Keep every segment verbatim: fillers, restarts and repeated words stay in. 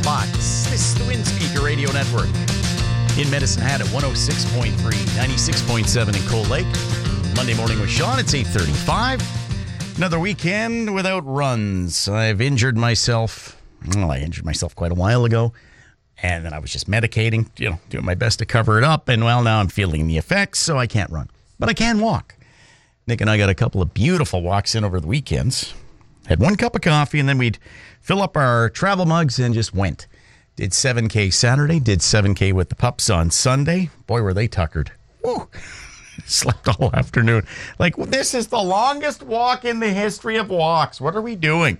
Fox. This is the Windspeaker Radio Network. In Medicine Hat at one oh six point three, ninety-six point seven in Cold Lake. Monday morning with Sean. It's eight thirty-five. Another weekend without runs. I've injured myself. Well, I injured myself quite a while ago. And then I was just medicating, you know, doing my best to cover it up. And, well, now I'm feeling the effects, so I can't run. But I can walk. Nick and I got a couple of beautiful walks in over the weekends. Had one cup of coffee, and then we'd fill up our travel mugs and just went. Did seven K Saturday, did seven K with the pups on Sunday. Boy, were they tuckered. Woo. Slept all afternoon. Like, this is the longest walk in the history of walks. What are we doing?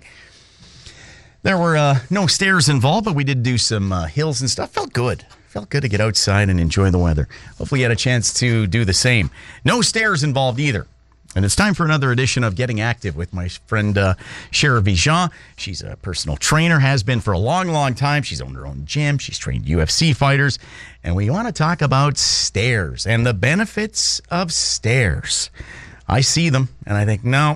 There were uh, no stairs involved, but we did do some uh, hills and stuff. Felt good. Felt good to get outside and enjoy the weather. Hopefully you had a chance to do the same. No stairs involved either. And it's time for another edition of Getting Active with my friend uh, Cher Vigeant. She's a personal trainer, has been for a long, long time. She's owned her own gym. She's trained U F C fighters. And we want to talk about stairs and the benefits of stairs. I see them, and I think, no.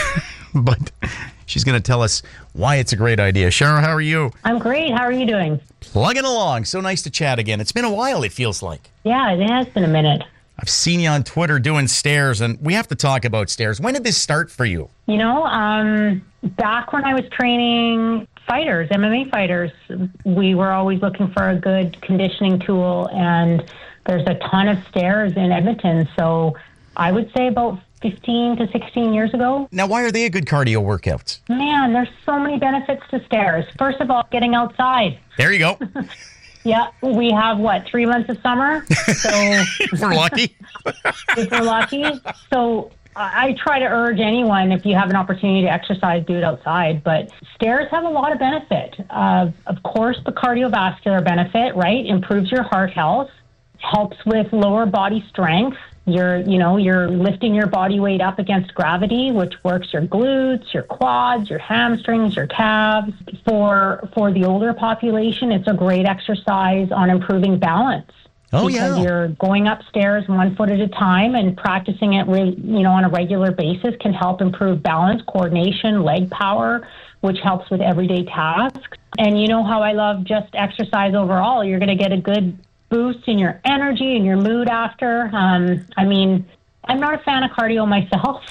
But she's going to tell us why it's a great idea. Cher, how are you? I'm great. How are you doing? Plugging along. So nice to chat again. It's been a while, it feels like. Yeah, it has been a minute. I've seen you on Twitter doing stairs, and we have to talk about stairs. When did this start for you? You know, um, back when I was training fighters, M M A fighters, we were always looking for a good conditioning tool, and there's a ton of stairs in Edmonton. So I would say about fifteen to sixteen years ago. Now, why are they a good cardio workout? Man, there's so many benefits to stairs. First of all, getting outside. There you go. Yeah, we have, what, three months of summer? So if we're lucky. If we're lucky. So I I try to urge anyone, if you have an opportunity to exercise, do it outside. But stairs have a lot of benefit. Uh, of course, the cardiovascular benefit, right? Improves your heart health, helps with lower body strength. You're, you know, you're lifting your body weight up against gravity, which works your glutes, your quads, your hamstrings, your calves. For for the older population, it's a great exercise on improving balance. Oh, because yeah. you're going upstairs one foot at a time, and practicing it, re- you know, on a regular basis can help improve balance, coordination, leg power, which helps with everyday tasks. And you know how I love just exercise overall. You're going to get a good boost in your energy and your mood after. Um, I mean, I'm not a fan of cardio myself.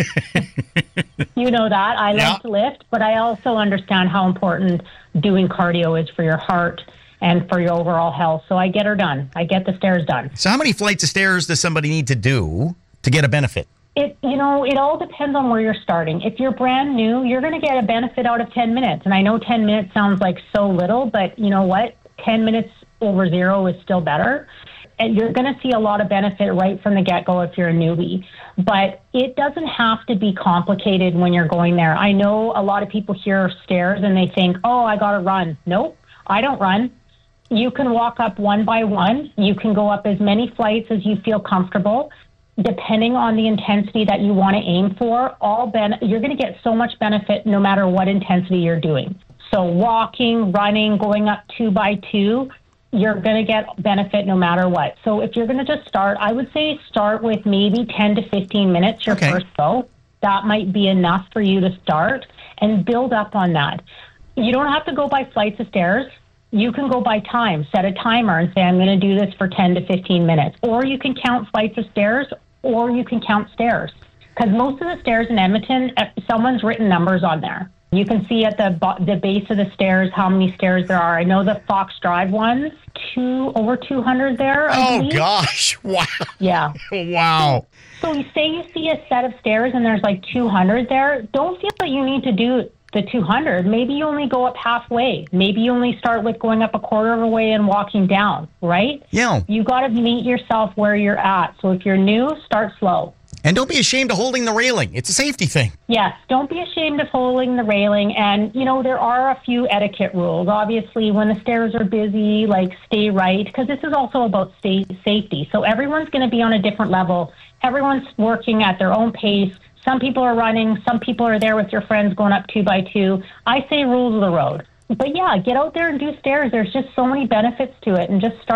You know that. I yeah. love to lift, but I also understand how important doing cardio is for your heart and for your overall health. So I get her done. I get the stairs done. So how many flights of stairs does somebody need to do to get a benefit? It, you know, it all depends on where you're starting. If you're brand new, you're going to get a benefit out of ten minutes. And I know ten minutes sounds like so little, but you know what? ten minutes over zero is still better. And you're going to see a lot of benefit right from the get-go if you're a newbie. But it doesn't have to be complicated when you're going there. I know a lot of people hear stairs and they think, oh, I got to run. Nope, I don't run. You can walk up one by one. You can go up as many flights as you feel comfortable, depending on the intensity that you want to aim for. All ben- You're going to get so much benefit no matter what intensity you're doing. So walking, running, going up two by two, you're going to get benefit no matter what. So if you're going to just start, I would say start with maybe ten to fifteen minutes your okay. first go. That might be enough for you to start and build up on that. You don't have to go by flights of stairs. You can go by time. Set a timer and say, I'm going to do this for ten to fifteen minutes. Or you can count flights of stairs, or you can count stairs. Because most of the stairs in Edmonton, someone's written numbers on there. You can see at the the base of the stairs how many stairs there are. I know the Fox Drive ones, two over two hundred there. I oh, believe. gosh. Wow. Yeah. Wow. So you say you see a set of stairs and there's like two hundred there. Don't feel that you need to do the two hundred. Maybe you only go up halfway. Maybe you only start with going up a quarter of a way and walking down, right? Yeah. You got to meet yourself where you're at. So if you're new, start slow. And don't be ashamed of holding the railing. It's a safety thing. Yes, don't be ashamed of holding the railing. And, you know, there are a few etiquette rules. Obviously, when the stairs are busy, like stay right, because this is also about stay safety. So everyone's going to be on a different level. Everyone's working at their own pace. Some people are running. Some people are there with your friends going up two by two. I say rules of the road. But, yeah, get out there and do stairs. There's just so many benefits to it. And just start.